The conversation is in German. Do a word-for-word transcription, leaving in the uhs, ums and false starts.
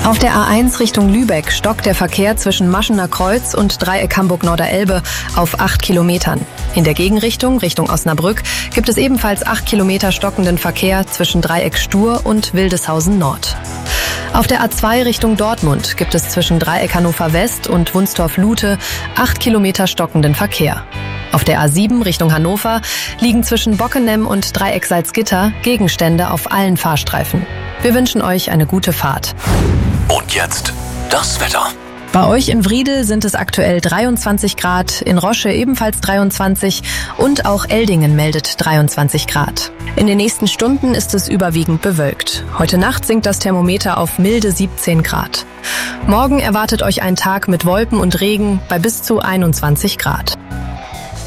Auf der A eins Richtung Lübeck stockt der Verkehr zwischen Maschener Kreuz und Dreieck Hamburg-Norderelbe auf acht Kilometern. In der Gegenrichtung, Richtung Osnabrück, gibt es ebenfalls acht Kilometer stockenden Verkehr zwischen Dreieck Stur und Wildeshausen Nord. Auf der A zwei Richtung Dortmund gibt es zwischen Dreieck Hannover West und Wunstorf-Lute acht Kilometer stockenden Verkehr. Auf der A sieben Richtung Hannover liegen zwischen Bockenem und Dreieck Salzgitter Gegenstände auf allen Fahrstreifen. Wir wünschen euch eine gute Fahrt. Und jetzt das Wetter. Bei euch in Wriede sind es aktuell dreiundzwanzig Grad, in Rosche ebenfalls dreiundzwanzig und auch Eldingen meldet dreiundzwanzig Grad. In den nächsten Stunden ist es überwiegend bewölkt. Heute Nacht sinkt das Thermometer auf milde siebzehn Grad. Morgen erwartet euch ein Tag mit Wolken und Regen bei bis zu einundzwanzig Grad.